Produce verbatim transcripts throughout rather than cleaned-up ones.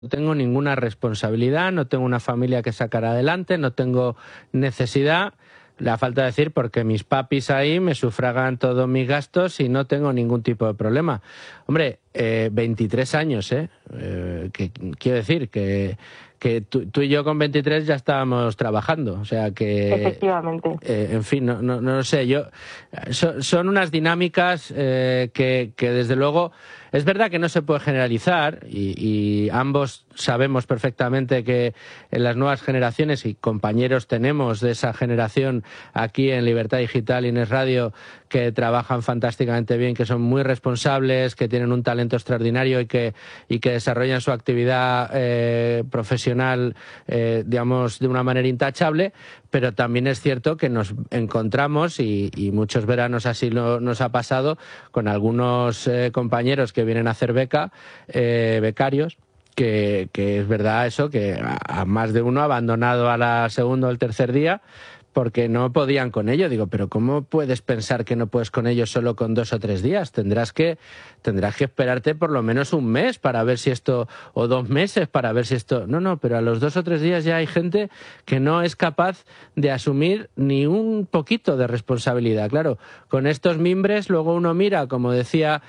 No tengo ninguna responsabilidad, no tengo una familia que sacar adelante, no tengo necesidad, la falta de decir, porque mis papis ahí me sufragan todos mis gastos y no tengo ningún tipo de problema. Hombre, eh, veintitrés años, ¿eh? eh que, quiero decir que, que tú, tú y yo con veintitrés ya estábamos trabajando, o sea que... Efectivamente. Eh, en fin, no, no, no lo sé, yo... So, son unas dinámicas eh, que, que desde luego... Es verdad que no se puede generalizar y, y ambos sabemos perfectamente que en las nuevas generaciones, y compañeros tenemos de esa generación aquí en Libertad Digital y en Es Radio, que trabajan fantásticamente bien, que son muy responsables, que tienen un talento extraordinario y que, y que desarrollan su actividad eh, profesional, eh, digamos, de una manera intachable, pero también es cierto que nos encontramos, y, y muchos veranos así lo, nos ha pasado, con algunos eh, compañeros que vienen a hacer beca, eh, becarios, que, que es verdad eso, que a, a más de uno ha abandonado a la segunda o el tercer día porque no podían con ello. Digo, pero ¿cómo puedes pensar que no puedes con ello solo con dos o tres días? Tendrás que, tendrás que esperarte por lo menos un mes para ver si esto, o dos meses para ver si esto... No, no, pero a los dos o tres días ya hay gente que no es capaz de asumir ni un poquito de responsabilidad. Claro, con estos mimbres luego uno mira, como decía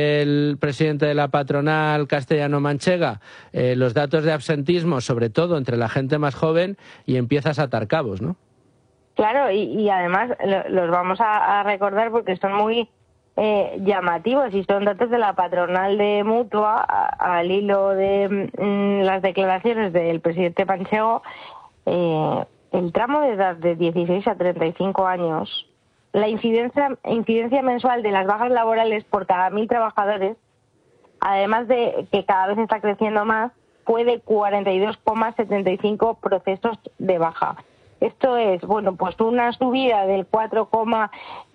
el presidente de la patronal castellano-manchega, eh, los datos de absentismo, sobre todo entre la gente más joven, y empiezas a atar cabos, ¿no? Claro, y, y además lo, los vamos a, a recordar porque son muy eh, llamativos y son datos de la patronal de Mutua, a, al hilo de mm, las declaraciones del presidente Manchego. Eh, el tramo de edad de dieciséis a treinta y cinco años, la incidencia, incidencia mensual de las bajas laborales por cada mil trabajadores, además de que cada vez está creciendo más, fue de cuarenta y dos coma setenta y cinco procesos de baja. Esto es, bueno, pues una subida del cuatro coma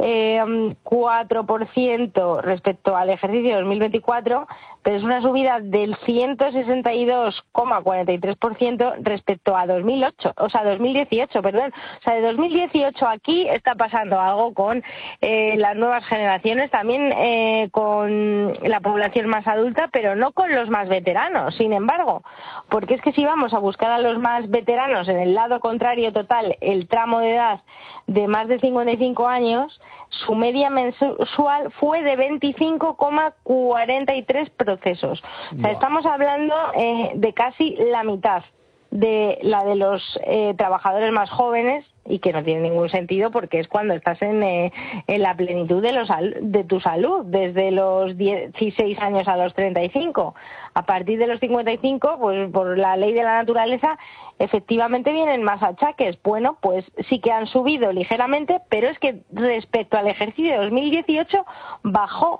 cuatro por ciento respecto al ejercicio dos mil veinticuatro, pero es una subida del ciento sesenta y dos coma cuarenta y tres por ciento respecto a dos mil ocho, o sea, dos mil dieciocho, perdón. O sea, de dos mil dieciocho aquí está pasando algo con eh, las nuevas generaciones, también eh, con la población más adulta, pero no con los más veteranos, sin embargo, porque es que si vamos a buscar a los más veteranos en el lado contrario total, el tramo de edad de más de cincuenta y cinco años, su media mensual fue de veinticinco coma cuarenta y tres procesos. O sea, estamos hablando eh, de casi la mitad de la de los eh, trabajadores más jóvenes, y que no tiene ningún sentido porque es cuando estás en, eh, en la plenitud de, los, de tu salud, desde los dieciséis años a los treinta y cinco. A partir de los cincuenta y cinco, pues por la ley de la naturaleza, efectivamente vienen más achaques. Bueno, pues sí que han subido ligeramente, pero es que respecto al ejercicio de dos mil dieciocho bajó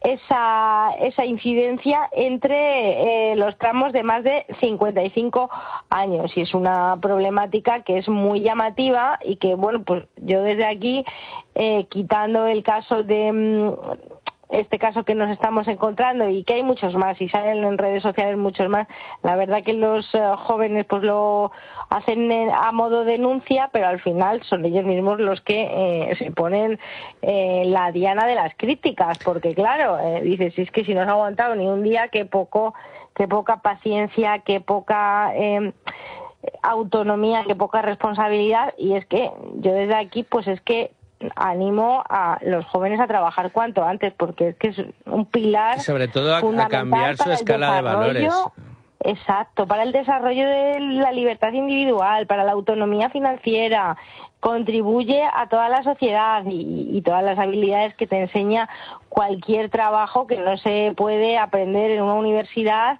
esa esa incidencia entre eh, los tramos de más de cincuenta y cinco años, y es una problemática que es muy llamativa y que, bueno, pues yo desde aquí, eh, quitando el caso de mmm, este caso que nos estamos encontrando, y que hay muchos más y salen en redes sociales muchos más, la verdad que los uh, jóvenes pues lo hacen a modo denuncia, pero al final son ellos mismos los que eh, se ponen eh, la diana de las críticas, porque claro, eh, dices, si es que si no has aguantado ni un día, qué poco, qué poca paciencia, qué poca eh, autonomía, qué poca responsabilidad. Y es que yo desde aquí pues es que animo a los jóvenes a trabajar cuanto antes, porque es que es un pilar y sobre todo a, fundamental a cambiar su escala de valores. Exacto, para el desarrollo de la libertad individual, para la autonomía financiera, contribuye a toda la sociedad y, y todas las habilidades que te enseña cualquier trabajo, que no se puede aprender en una universidad.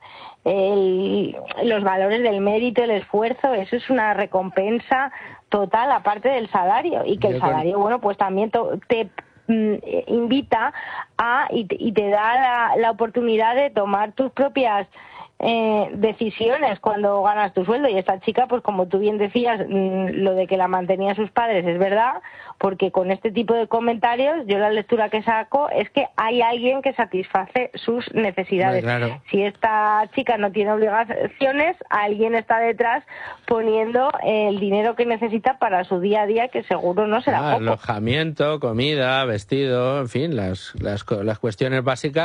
El, los valores del mérito, el esfuerzo, eso es una recompensa total aparte del salario, y que el salario, bueno, pues también to, te mm, invita a y te, y te da la, la oportunidad de tomar tus propias Eh, decisiones cuando ganas tu sueldo. Y esta chica, pues como tú bien decías, mmm, lo de que la mantenían sus padres es verdad, porque con este tipo de comentarios yo la lectura que saco es que hay alguien que satisface sus necesidades. Claro. Si esta chica no tiene obligaciones, alguien está detrás poniendo el dinero que necesita para su día a día, que seguro no será ah, poco. Alojamiento, comida, vestido, en fin, las, las, las cuestiones básicas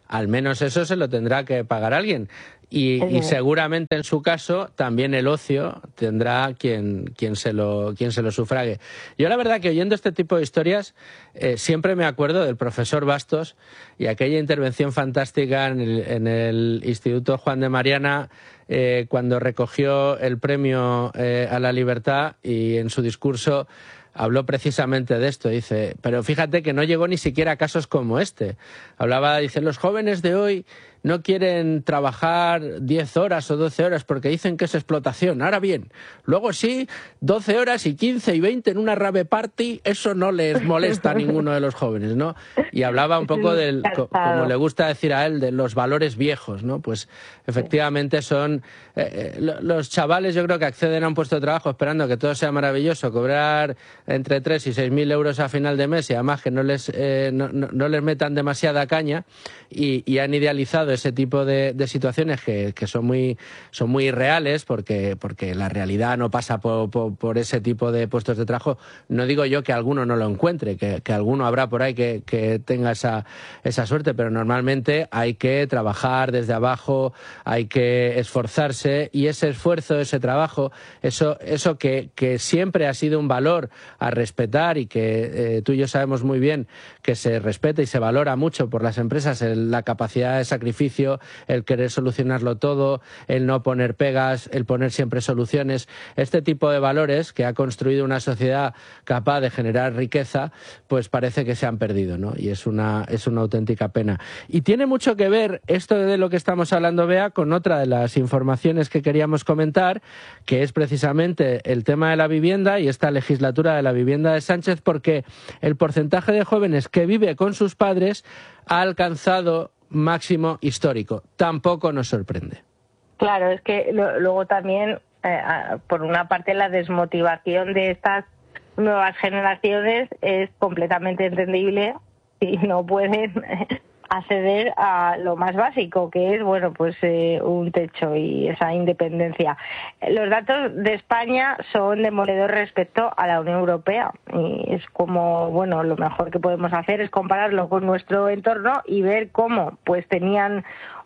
al menos eso se lo tendrá que pagar alguien. Y, y seguramente en su caso también el ocio tendrá quien, quien, se lo, quien se lo sufrague. Yo la verdad que oyendo este tipo de historias eh, siempre me acuerdo del profesor Bastos y aquella intervención fantástica en el, en el Instituto Juan de Mariana eh, cuando recogió el premio eh, a la libertad y en su discurso habló precisamente de esto. Dice, pero fíjate que no llegó ni siquiera a casos como este. Hablaba, dice, los jóvenes de hoy no quieren trabajar diez horas o doce horas porque dicen que es explotación. Ahora bien, luego sí, doce horas y quince y veinte en una rave party, eso no les molesta a ninguno de los jóvenes, ¿no? Y hablaba un poco del, como le gusta decir a él, de los valores viejos, ¿no? Pues efectivamente son eh, los chavales, yo creo que acceden a un puesto de trabajo esperando que todo sea maravilloso, cobrar entre tres y seis mil euros a final de mes y además que no les, eh, no, no, no les metan demasiada caña y, y han idealizado ese tipo de, de situaciones que, que son muy son muy irreales porque, porque la realidad no pasa por, por, por ese tipo de puestos de trabajo. No digo yo que alguno no lo encuentre, que, que alguno habrá por ahí que, que tenga esa, esa suerte, pero normalmente hay que trabajar desde abajo, hay que esforzarse y ese esfuerzo, ese trabajo, eso, eso que, que siempre ha sido un valor a respetar y que eh, tú y yo sabemos muy bien que se respeta y se valora mucho por las empresas, el, la capacidad de sacrificio, el querer solucionarlo todo, el no poner pegas, el poner siempre soluciones. Este tipo de valores que ha construido una sociedad capaz de generar riqueza, pues parece que se han perdido, ¿no? Y es una, es una auténtica pena. Y tiene mucho que ver esto de lo que estamos hablando, Bea, con otra de las informaciones que queríamos comentar, que es precisamente el tema de la vivienda y esta legislatura de la vivienda de Sánchez, porque el porcentaje de jóvenes que vive con sus padres ha alcanzado máximo histórico. Tampoco nos sorprende. Claro, es que lo, luego también, eh, por una parte, la desmotivación de estas nuevas generaciones es completamente entendible y no pueden acceder a lo más básico, que es, bueno, pues eh, un techo y esa independencia. Los datos de España son demoledores respecto a la Unión Europea y es como, bueno, lo mejor que podemos hacer es compararlo con nuestro entorno y ver cómo, pues tenían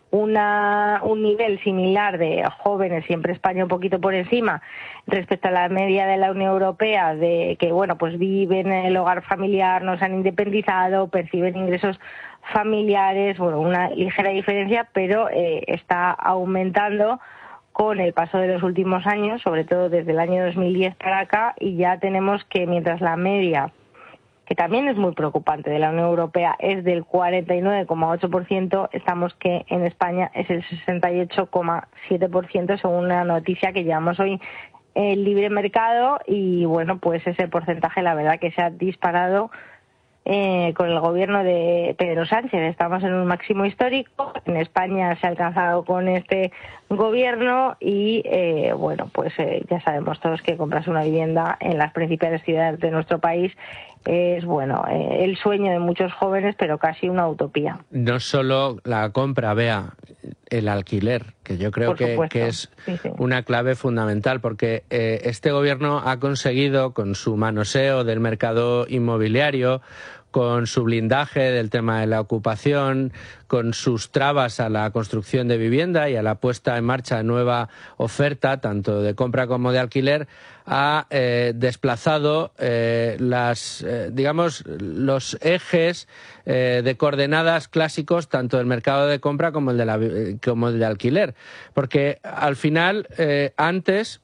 una un nivel similar de jóvenes, siempre España un poquito por encima respecto a la media de la Unión Europea, de que, bueno, pues viven en el hogar familiar, no se han independizado, perciben ingresos familiares, bueno, una ligera diferencia, pero eh, está aumentando con el paso de los últimos años, sobre todo desde el año dos mil diez para acá, y ya tenemos que mientras la media, que también es muy preocupante, de la Unión Europea es del cuarenta y nueve coma ocho por ciento, estamos que en España es el sesenta y ocho coma siete por ciento según una noticia que llevamos hoy en Libre Mercado y bueno, pues ese porcentaje la verdad que se ha disparado Eh, con el gobierno de Pedro Sánchez. Estamos en un máximo histórico, en España se ha alcanzado con este gobierno y eh, bueno, pues eh, ya sabemos todos que comprarse una vivienda en las principales ciudades de nuestro país es, bueno, eh, el sueño de muchos jóvenes, pero casi una utopía. No solo la compra, Bea, el alquiler, que yo creo que, que es sí, sí. una clave fundamental, porque eh, este gobierno ha conseguido, con su manoseo del mercado inmobiliario, con su blindaje del tema de la ocupación, con sus trabas a la construcción de vivienda y a la puesta en marcha de nueva oferta, tanto de compra como de alquiler, ha eh, desplazado eh, las, eh, digamos, los ejes eh, de coordenadas clásicos tanto del mercado de compra como el de, la, como el de alquiler. Porque al final, eh, antes,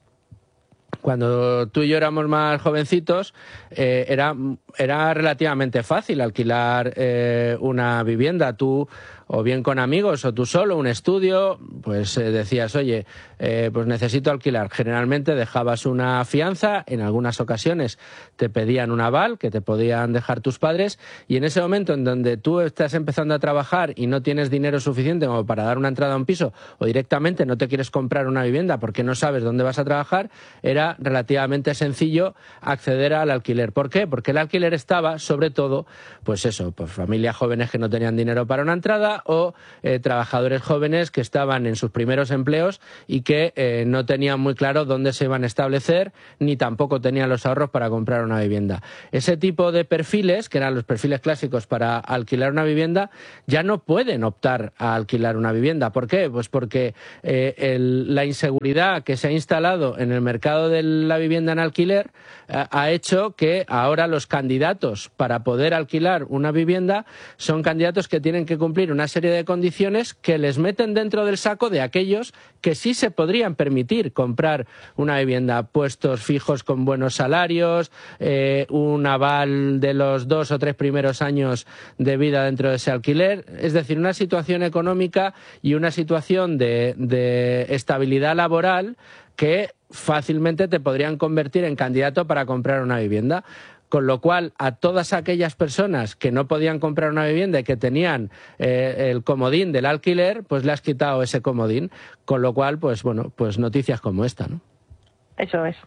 cuando tú y yo éramos más jovencitos, eh, era, era relativamente fácil alquilar eh, una vivienda. Tú, o bien con amigos, o tú solo, un estudio, pues eh, decías, oye, eh, pues necesito alquilar. Generalmente dejabas una fianza, en algunas ocasiones te pedían un aval que te podían dejar tus padres, y en ese momento en donde tú estás empezando a trabajar y no tienes dinero suficiente como para dar una entrada a un piso, o directamente no te quieres comprar una vivienda porque no sabes dónde vas a trabajar, era relativamente sencillo acceder al alquiler. ¿Por qué? Porque el alquiler estaba, sobre todo, pues eso, pues familias jóvenes que no tenían dinero para una entrada, vivienda o eh, trabajadores jóvenes que estaban en sus primeros empleos y que eh, no tenían muy claro dónde se iban a establecer ni tampoco tenían los ahorros para comprar una vivienda. Ese tipo de perfiles, que eran los perfiles clásicos para alquilar una vivienda, ya no pueden optar a alquilar una vivienda. ¿Por qué? Pues porque eh, el, la inseguridad que se ha instalado en el mercado de la vivienda en alquiler eh, ha hecho que ahora los candidatos para poder alquilar una vivienda son candidatos que tienen que cumplir una serie de condiciones que les meten dentro del saco de aquellos que sí se podrían permitir comprar una vivienda, puestos fijos con buenos salarios, eh, un aval de los dos o tres primeros años de vida dentro de ese alquiler, es decir, una situación económica y una situación de, de estabilidad laboral que fácilmente te podrían convertir en candidato para comprar una vivienda. Con lo cual, a todas aquellas personas que no podían comprar una vivienda y que tenían eh, el comodín del alquiler, pues le has quitado ese comodín. Con lo cual, pues bueno, pues noticias como esta, ¿no? Eso es.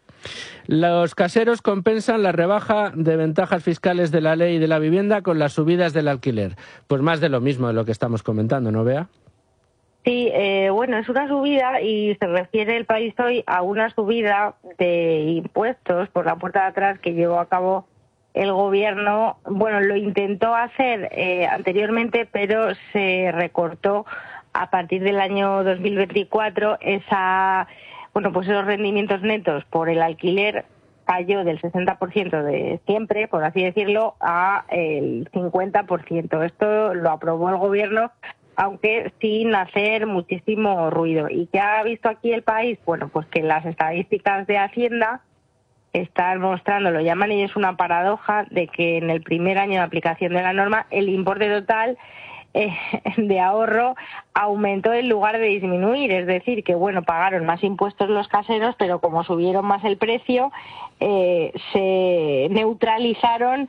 Los caseros compensan la rebaja de ventajas fiscales de la ley de la vivienda con las subidas del alquiler. Pues más de lo mismo de lo que estamos comentando, ¿no, Bea? Sí, eh, bueno, es una subida y se refiere el país hoy a una subida de impuestos por la puerta de atrás que llevó a cabo el gobierno. Bueno, lo intentó hacer eh, anteriormente, pero se recortó a partir del año dos mil veinticuatro esa, bueno, pues esos rendimientos netos por el alquiler cayó del sesenta por ciento de siempre, por así decirlo, a el cincuenta por ciento. Esto lo aprobó el gobierno, aunque sin hacer muchísimo ruido. ¿Y qué ha visto aquí el país? Bueno, pues que las estadísticas de Hacienda están mostrando, lo llaman ellos una paradoja, de que en el primer año de aplicación de la norma el importe total eh, de ahorro aumentó en lugar de disminuir. Es decir, que bueno, pagaron más impuestos los caseros, pero como subieron más el precio, eh, se neutralizaron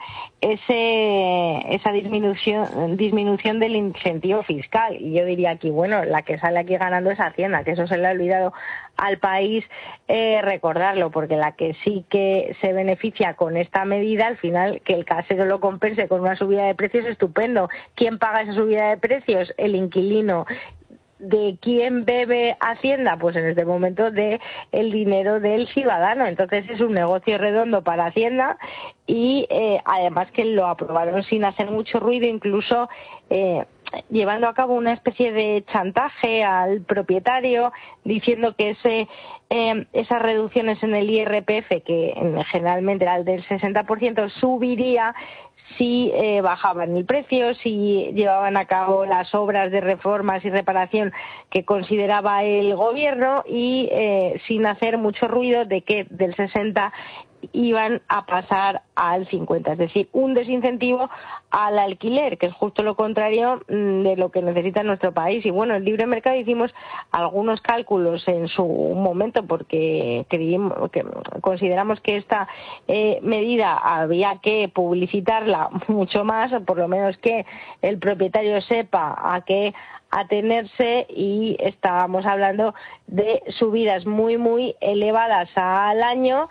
ese esa disminución disminución del incentivo fiscal. Y yo diría aquí, bueno, la que sale aquí ganando es Hacienda, que eso se le ha olvidado al país eh, recordarlo, porque la que sí que se beneficia con esta medida, al final, que el casero lo compense con una subida de precios, es estupendo. ¿Quién paga esa subida de precios? El inquilino. ¿De quién bebe Hacienda? Pues en este momento de el dinero del ciudadano. Entonces es un negocio redondo para Hacienda y eh, además que lo aprobaron sin hacer mucho ruido, incluso eh, llevando a cabo una especie de chantaje al propietario, diciendo que ese eh, esas reducciones en el I R P F, que generalmente era el del sesenta por ciento, subiría si eh, bajaban el precio, si llevaban a cabo las obras de reformas y reparación que consideraba el gobierno y eh, sin hacer mucho ruido de que del sesenta iban a pasar al cincuenta, es decir, un desincentivo al alquiler, que es justo lo contrario de lo que necesita nuestro país. Y bueno, el libre mercado hicimos algunos cálculos en su momento porque creímos, que consideramos que esta eh, medida había que publicitarla mucho más, o por lo menos que el propietario sepa a qué atenerse, y estábamos hablando de subidas muy muy elevadas al año.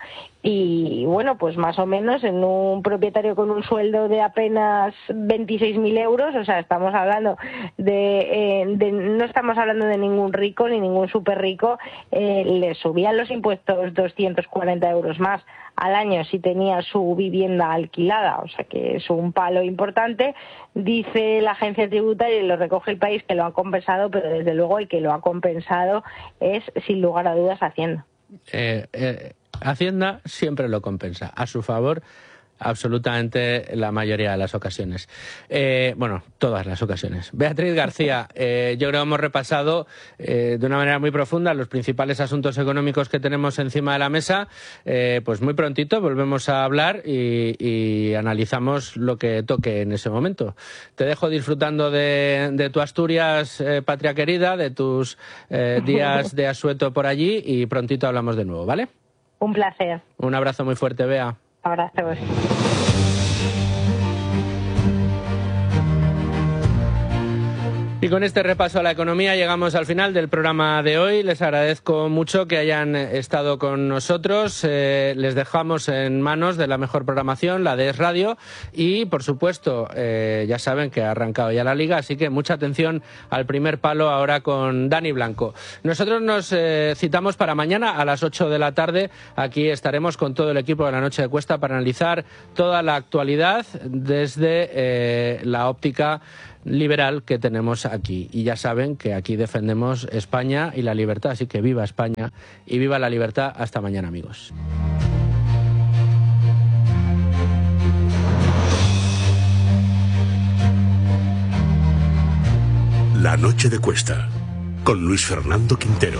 Y bueno, pues más o menos en un propietario con un sueldo de apenas veintiséis mil euros, o sea, estamos hablando de, eh, de no estamos hablando de ningún rico ni ningún súper rico, eh, le subían los impuestos doscientos cuarenta euros más al año si tenía su vivienda alquilada, o sea que es un palo importante. Dice la agencia tributaria, y lo recoge el país, que lo ha compensado, pero desde luego el que lo ha compensado es, sin lugar a dudas, Hacienda. Eh, eh, Hacienda siempre lo compensa, a su favor, absolutamente la mayoría de las ocasiones. Eh, bueno, todas las ocasiones. Beatriz García, eh, yo creo que hemos repasado eh, de una manera muy profunda los principales asuntos económicos que tenemos encima de la mesa. Eh, pues muy prontito volvemos a hablar y, y analizamos lo que toque en ese momento. Te dejo disfrutando de, de tu Asturias, eh, patria querida, de tus eh, días de asueto por allí, y prontito hablamos de nuevo, ¿vale? Un placer. Un abrazo muy fuerte, Bea. Abrazos. Y con este repaso a la economía llegamos al final del programa de hoy. Les agradezco mucho que hayan estado con nosotros. Eh, les dejamos en manos de la mejor programación, la de Es Radio. Y, por supuesto, eh, ya saben que ha arrancado ya la Liga, así que mucha atención al primer palo ahora con Dani Blanco. Nosotros nos eh, citamos para mañana a las ocho de la tarde. Aquí estaremos con todo el equipo de La Noche de Cuesta para analizar toda la actualidad desde eh, la óptica liberal que tenemos aquí. Y ya saben que aquí defendemos España y la libertad, así que viva España y viva la libertad. Hasta mañana, amigos. La Noche de Cuesta, con Luis Fernando Quintero.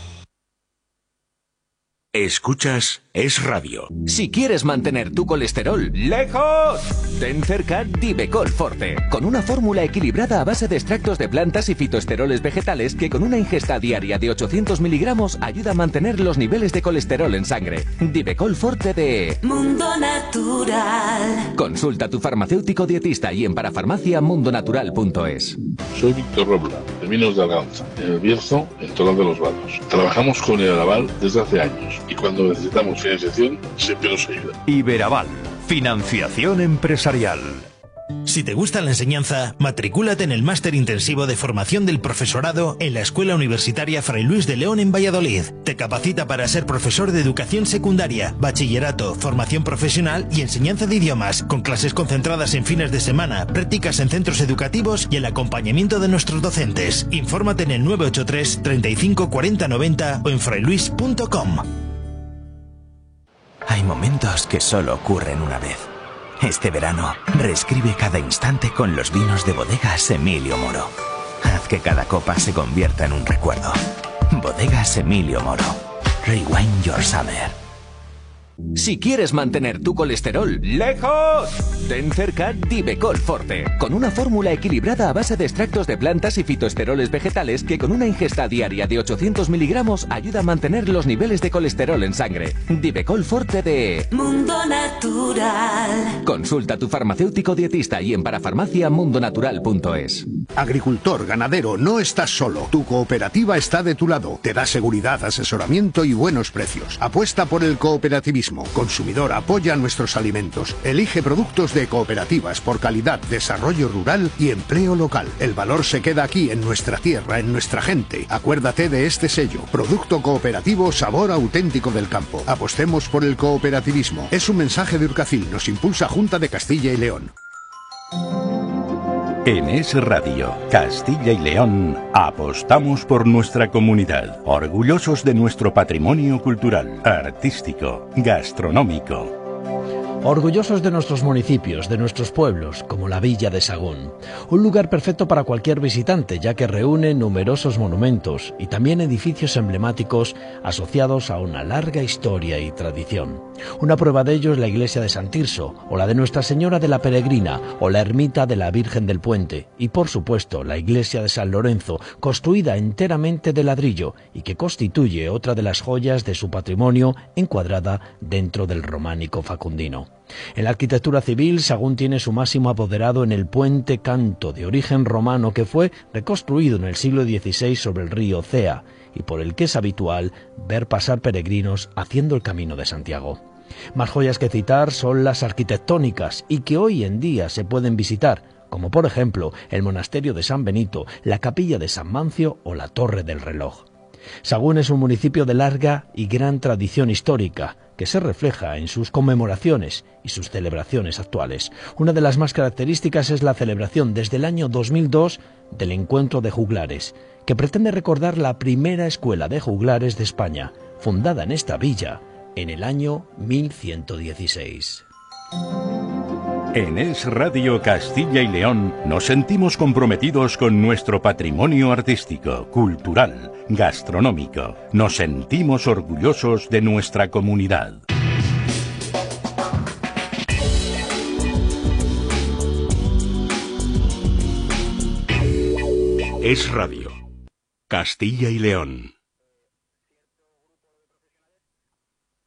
Escuchas Es Radio. Si quieres mantener tu colesterol lejos, ten cerca Divecol Forte, con una fórmula equilibrada a base de extractos de plantas y fitoesteroles vegetales que con una ingesta diaria de ochocientos miligramos ayuda a mantener los niveles de colesterol en sangre. Divecol Forte de Mundo Natural. Consulta a tu farmacéutico dietista y en parafarmacia mundonatural punto es. Soy Víctor Robla, de Minos de Arganza, en El Bierzo, en Toral de los Vados. Trabajamos con el Aval desde hace años y cuando necesitamos financiación siempre nos ayuda. Iberaval, financiación empresarial. Si te gusta la enseñanza, matricúlate en el máster intensivo de formación del profesorado en la Escuela Universitaria Fray Luis de León en Valladolid. Te capacita para ser profesor de educación secundaria, bachillerato, formación profesional y enseñanza de idiomas, con clases concentradas en fines de semana, prácticas en centros educativos y el acompañamiento de nuestros docentes. Infórmate en el nueve ocho tres, treinta y cinco, cuarenta, noventa o en frailuis punto com. Hay momentos que solo ocurren una vez. Este verano, reescribe cada instante con los vinos de Bodegas Emilio Moro. Haz que cada copa se convierta en un recuerdo. Bodegas Emilio Moro. Rewind your summer. Si quieres mantener tu colesterol lejos, ten cerca Divecol Forte, con una fórmula equilibrada a base de extractos de plantas y fitoesteroles vegetales que con una ingesta diaria de ochocientos miligramos ayuda a mantener los niveles de colesterol en sangre. Divecol Forte de Mundo Natural. Consulta a tu farmacéutico dietista y en parafarmacia mundonatural punto es. Agricultor, ganadero, no estás solo. Tu cooperativa está de tu lado. Te da seguridad, asesoramiento y buenos precios. Apuesta por el cooperativismo. Consumidor, apoya nuestros alimentos. Elige productos de cooperativas por calidad, desarrollo rural y empleo local. El valor se queda aquí, en nuestra tierra, en nuestra gente. Acuérdate de este sello. Producto cooperativo, sabor auténtico del campo. Apostemos por el cooperativismo. Es un mensaje de Urcacil. Nos impulsa Junta de Castilla y León. En Es Radio, Castilla y León, apostamos por nuestra comunidad, orgullosos de nuestro patrimonio cultural, artístico, gastronómico. Orgullosos de nuestros municipios, de nuestros pueblos, como la Villa de Sagún. Un lugar perfecto para cualquier visitante, ya que reúne numerosos monumentos y también edificios emblemáticos asociados a una larga historia y tradición. Una prueba de ello es la iglesia de San Tirso, o la de Nuestra Señora de la Peregrina, o la ermita de la Virgen del Puente, y por supuesto la iglesia de San Lorenzo, construida enteramente de ladrillo y que constituye otra de las joyas de su patrimonio encuadrada dentro del románico facundino. En la arquitectura civil, Sagún tiene su máximo apoderado en el puente Canto, de origen romano, que fue reconstruido en el siglo dieciséis sobre el río Cea y por el que es habitual ver pasar peregrinos haciendo el Camino de Santiago. Más joyas que citar son las arquitectónicas y que hoy en día se pueden visitar, como por ejemplo el monasterio de San Benito, la capilla de San Mancio o la Torre del Reloj. Sagún es un municipio de larga y gran tradición histórica, que se refleja en sus conmemoraciones y sus celebraciones actuales. Una de las más características es la celebración desde el año dos mil dos del Encuentro de Juglares, que pretende recordar la primera escuela de juglares de España, fundada en esta villa en el año mil ciento dieciséis. En Es Radio Castilla y León nos sentimos comprometidos con nuestro patrimonio artístico, cultural, gastronómico. Nos sentimos orgullosos de nuestra comunidad. Es Radio Castilla y León.